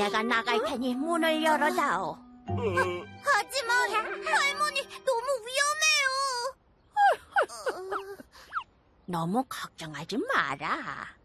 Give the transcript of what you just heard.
내가 나갈 테니 문을 열어다오. 하지만 할머니 너무 위험해요. 너무 걱정하지 마라.